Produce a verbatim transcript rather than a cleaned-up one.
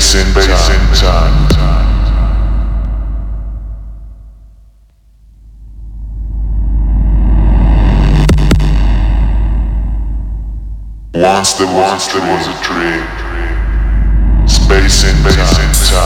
Space in time. Once there was, there was a tree. Space in time.